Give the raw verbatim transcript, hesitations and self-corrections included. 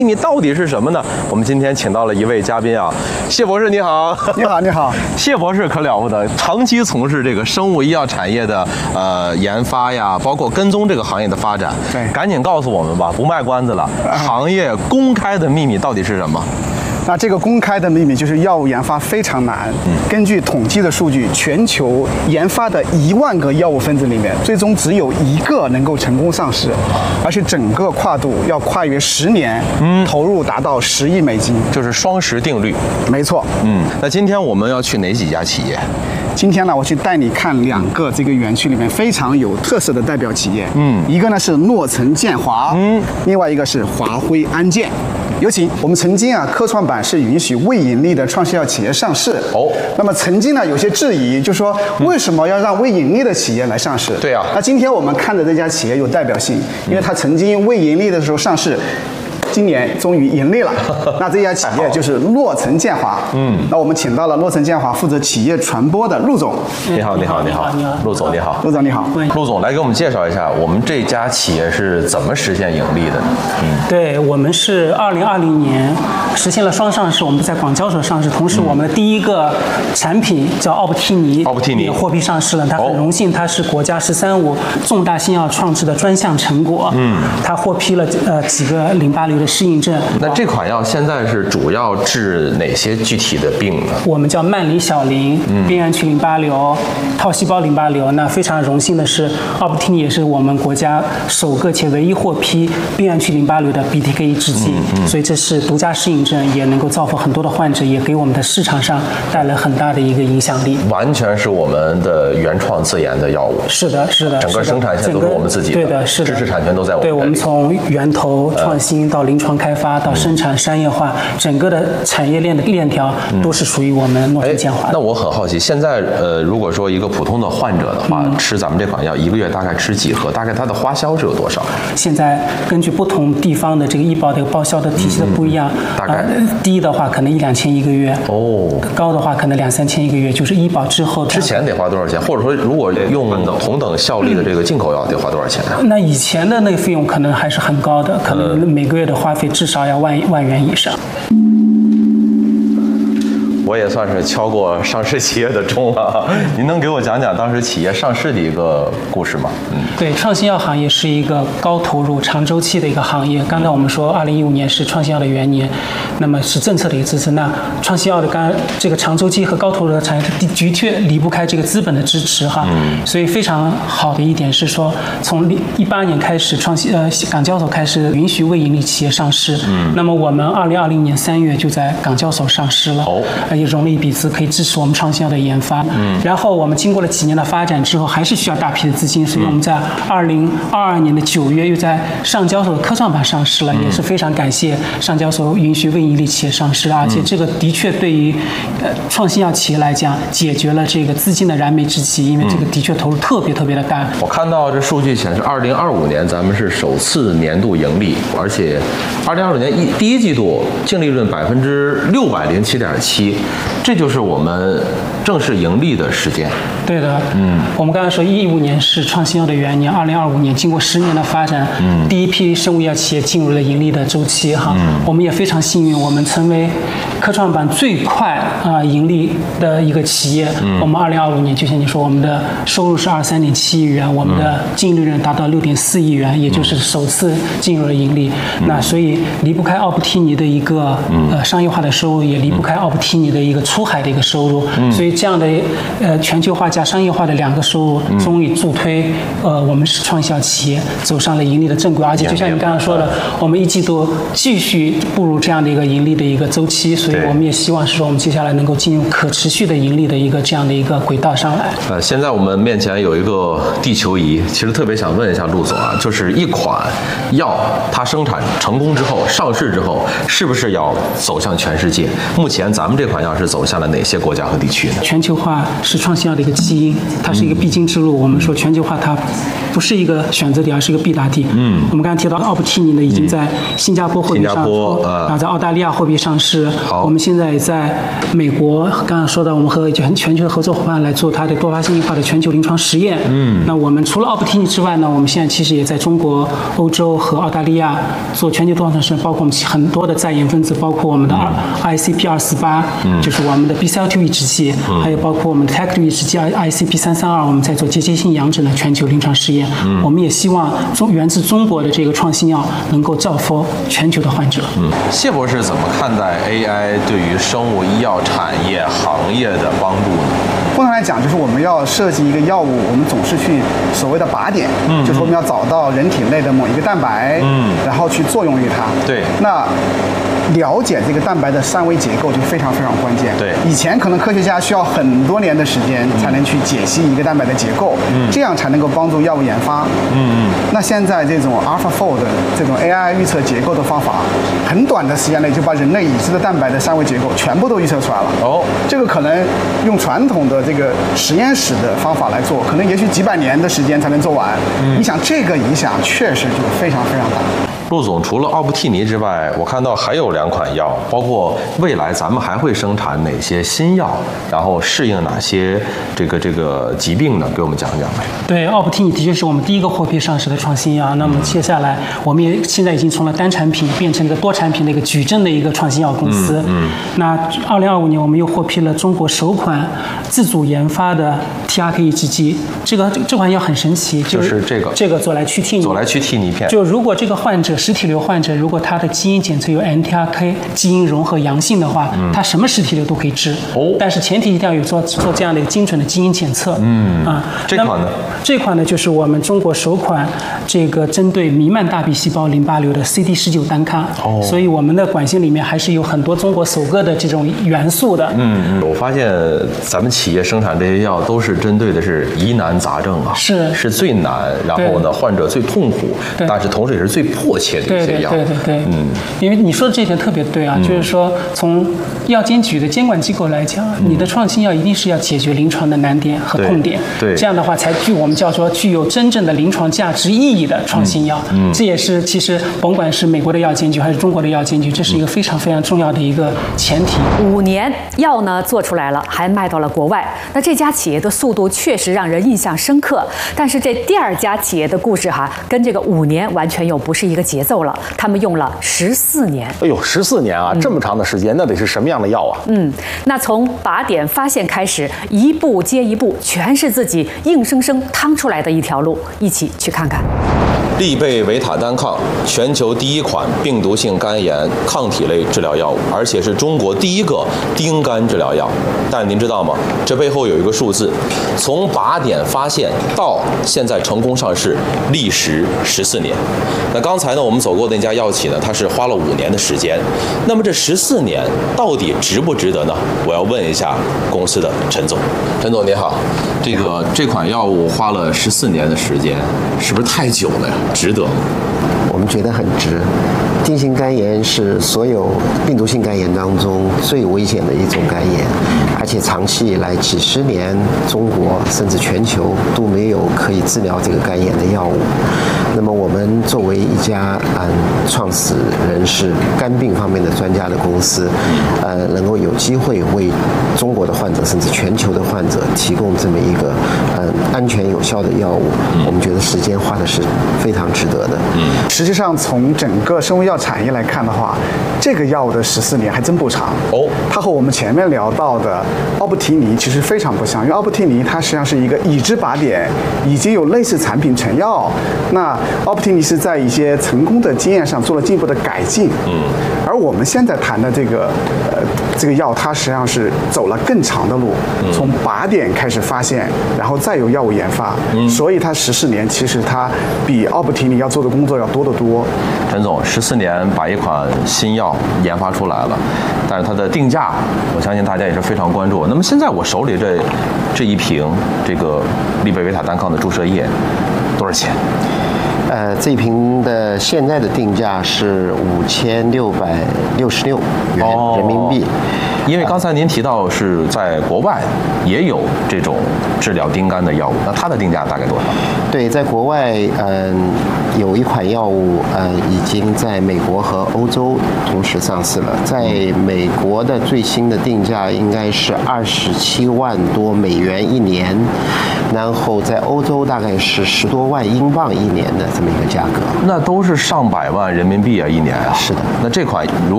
秘密到底是什么呢？我们今天请到了一位嘉宾啊，谢博士你好。 你好，你好。 谢博士可了不得，长期从事这个生物医药产业的呃研发呀，包括跟踪这个行业的发展。 对， 赶紧告诉我们吧，不卖关子了，行业公开的秘密到底是什么？ 那这个公开的秘密就是药物研发非常难。嗯，根据统计的数据，全球研发的一万个药物分子里面，最终只有一个能够成功上市，而且整个跨度要跨越十年，嗯，投入达到十亿美金， 就是双十定律。 没错。 嗯，那今天我们要去哪几家企业？ 今天呢，我去带你看两个这个园区里面非常有特色的代表企业。嗯，一个呢是诺城建华，嗯，另外一个是华辉安健。有请。我们曾经啊，科创板是允许未盈利的创新药企业上市。哦。那么曾经呢，有些质疑，就说为什么要让未盈利的企业来上市？ 对啊。 那今天我们看的这家企业有代表性，因为它曾经未盈利的时候上市。今年终于盈利了，那这家企业就是诺城建华。嗯，那我们请到了诺城建华负责企业传播的陆总。 你好，你好，你好，你好，陆总你好， 陆总你好。 陆总来给我们介绍一下，我们这家企业是怎么实现盈利的呢？ 嗯，对我们是二零二零年实现了双上市，我们在广交所上市，同时我们的第一个产品叫奥布替尼， 奥布替尼也获批上市了。它很荣幸，它是国家“十三五”重大新药创制的专项成果。嗯，它获批了呃几个淋巴瘤的适应症。 那这款药现在是主要治哪些具体的病呢？ 我们叫慢淋小淋、嗯、边缘区淋巴瘤、套细胞淋巴瘤。那非常荣幸的是，奥布替尼也是我们国家首个且唯一获批边缘区淋巴瘤的 B T K 抑制剂。嗯嗯、所以这是独家适应症，也能够造福很多的患者，也给我们的市场上带来很大的一个影响力。 完全是我们的原创自研的药物。 是的，是的。 整个生产线都是我们自己的。 对的，是的。 知识产权都在我们。 对，我们从源头创新到临床开发到生产商业化，整个的产业链的链条都是属于我们诺城建华的。 那我很好奇，现在呃，如果说一个普通的患者的话，嗯、吃咱们这款药一个月大概吃几盒？大概它的花销是有多少？ 现在根据不同地方的这个医保的报销的体系的不一样， 嗯、大概、呃、 低的话可能一两千一个月，哦，高的话可能两三千一个月，就是医保之后。 之前得花多少钱？或者说，如果用同等效力的这个进口药得花多少钱呢？ 那以前的那个费用可能还是很高的，可能每个月的花费至少要万万元以上。 我也算是敲过上市企业的钟了。您能给我讲讲当时企业上市的一个故事吗？ 嗯，对，创新药行业是一个高投入、长周期的一个行业。刚才我们说，二零一五年是创新药的元年，那么是政策的一个支持。那创新药的刚这个长周期和高投入的产业，的确离不开这个资本的支持哈。嗯。所以非常好的一点是说，从一八年开始，创新呃港交所开始允许未盈利企业上市。嗯。那么我们二零二零年三月就在港交所上市了。哦。也融了一笔资，可以支持我们创新药的研发。嗯，然后我们经过了几年的发展之后，还是需要大批的资金，所以我们在二零二二年的九月又在上交所的科创板上市了，嗯、也是非常感谢上交所允许未盈利企业上市，而且这个的确对于呃创新药企业来讲，解决了这个资金的燃眉之急，因为这个的确投入特别特别的大。 我看到这数据显示，二零二五年咱们是首次年度盈利，而且二零二五年一第一季度净利润百分之六百零七点七。这就是我们正式盈利的时间。 对的，嗯，我们刚才说一五年是创新药的元年，二零二五年经过十年的发展，嗯，第一批生物医药企业进入了盈利的周期哈。嗯，我们也非常幸运，我们成为科创板最快啊、呃、盈利的一个企业。嗯，我们二零二五年就像你说，我们的收入是二十三点七亿元，我们的净利润达到六点四亿元，也就是首次进入了盈利。嗯、那所以离不开奥布替尼的一个、嗯、呃商业化的收入，也离不开奥布替尼的一个出海的一个收入。嗯，所以这样的呃全球化加商业化的两个收入，终于助推呃我们是创新药企业走上了盈利的正轨，而且就像你刚刚说的，我们一季度继续步入这样的一个盈利的一个周期，所以我们也希望是说我们接下来能够进入可持续的盈利的一个这样的一个轨道上来。 呃，现在我们面前有一个地球仪，其实特别想问一下陆总啊，就是一款药它生产成功之后，上市之后，是不是要走向全世界？目前咱们这款药是走向了哪些国家和地区呢？ 全球化是创新药的一个基因，它是一个必经之路。我们说全球化它不是一个选择题，而是一个必达题。嗯，我们刚才提到奥布替尼呢，已经在新加坡获批上市，然后在澳大利亚获批上市， 我们现在在美国，刚刚说到我们和全全球的合作伙伴来做它的多发性硬化的全球临床实验。嗯，那我们除了奥布替尼之外呢，我们现在其实也在中国、欧洲和澳大利亚做全球多发性实验，包括我们很多的在研分子，包括我们的 I C P 二四八，就是我们的 B C L 二 抑制剂，嗯、还有包括我们的 T A C 二 抑制剂 I C P 三三二，我们在做结节性阳疹的全球临床实验。嗯，我们也希望中源自中国的这个创新药能够造福全球的患者。 嗯，谢博士怎么看待 A I 对于生物医药产业行业的帮助呢？ 通常来讲，就是我们要设计一个药物，我们总是去所谓的靶点，嗯，就是我们要找到人体内的某一个蛋白，嗯，然后去作用于它。 对， 那了解这个蛋白的三维结构就非常非常关键。 对， 以前可能科学家需要很多年的时间才能去解析一个蛋白的结构，嗯，这样才能够帮助药物研发。嗯嗯。那现在这种 AlphaFold 这种 A I 预测结构的方法，很短的时间内就把人类已知的蛋白的三维结构全部都预测出来了。哦，这个可能用传统的这个实验室的方法来做，可能也许几百年的时间才能做完。嗯，你想这个影响确实就非常非常大。 陆总，除了奥布替尼之外，我看到还有两款药，包括未来咱们还会生产哪些新药，然后适应哪些这个这个疾病呢？给我们讲讲呗。 对，奥布替尼的确是我们第一个获批上市的创新药。那么接下来，我们也现在已经从了单产品变成一个多产品的一个矩阵的一个创新药公司。嗯。嗯那二零二五年，我们又获批了中国首款自主研发的 T R K 抑制剂。这个这款药很神奇， 就、就是这个这个左来曲替尼。 左来曲替尼片。 就如果这个患者实体瘤患者，如果他的基因检测有 N T R K 基因融合阳性的话，嗯、他什么实体瘤都可以治。哦。但是前提一定要有做做这样的一个精准的基因检测。嗯。啊， 这款呢？ 这款呢，就是我们中国首款这个针对弥漫大 B 细胞淋巴瘤的 C D 十九单抗。哦。所以我们的管线里面还是有很多中国首个的这种元素的。 嗯嗯。我发现咱们企业生产这些药都是针对的是疑难杂症啊， 是是最难，然后呢，患者最痛苦，但是同时也是最迫切的一些药。 对对对对，嗯，因为你说的这一点特别对啊，嗯、就是说从药监局的监管机构来讲，嗯、你的创新药一定是要解决临床的难点和痛点， 对，对这样的话才具我们叫做具有真正的临床价值意义的创新药。嗯，嗯这也是其实甭管是美国的药监局还是中国的药监局，这是一个非常非常重要的一个前提。 五年药呢做出来了，还卖到了国外，那这家企业的速度确实让人印象深刻。但是这第二家企业的故事哈，跟这个五年完全又不是一个节奏了。他们用了十四年。 哎呦，十四年啊，嗯、这么长的时间，那得是什么样的药啊？ 嗯，那从靶点发现开始，一步接一步，全是自己硬生生趟出来的一条路，一起去看看。 利贝维塔单抗，全球第一款病毒性肝炎抗体类治疗药物，而且是中国第一个丁肝治疗药。但您知道吗？这背后有一个数字，从靶点发现到现在成功上市，历时十四年。那刚才呢，我们走过的那家药企呢，它是花了五年的时间。那么这十四年到底值不值得呢？我要问一下公司的陈总。陈总你好，这个这款药物花了十四年的时间，是不是太久了呀？值得吗？ 我们觉得很值。丁型肝炎是所有病毒性肝炎当中最危险的一种肝炎，而且长期以来几十年，中国甚至全球都没有可以治疗这个肝炎的药物。那么我们作为一家嗯创始人是肝病方面的专家的公司，呃，能够有机会为中国的患者甚至全球的患者提供这么一个嗯安全有效的药物，我们觉得时间花的是非常值得的。 嗯，实际上从整个生物药产业来看的话，这个药物的十四年还真不长哦。它和我们前面聊到的奥布替尼其实非常不像，因为奥布替尼它实际上是一个已知靶点，已经有类似产品成药。那奥布替尼是在一些成功的经验上做了进一步的改进。嗯，而我们现在谈的这个呃这个药，它实际上是走了更长的路，嗯、从靶点开始发现，然后再有药物研发。嗯，所以它十四年其实它比奥布替尼要做的工作要多得多。 陈总，十四年把一款新药研发出来了，但是它的定价，我相信大家也是非常关注。那么现在我手里这这一瓶这个利贝维塔单抗的注射液多少钱？ 呃，这瓶的现在的定价是五千六百六十六元人民币。 因为刚才您提到是在国外也有这种治疗丁肝的药物，那它的定价大概多少？ 对，在国外，嗯、呃， 有一款药物，呃，已经在美国和欧洲同时上市了。在美国的最新的定价应该是二十七万多美元一年，然后在欧洲大概是十多万英镑一年的这么一个价格。 那都是上百万人民币啊，一年啊。 是的。 那这款如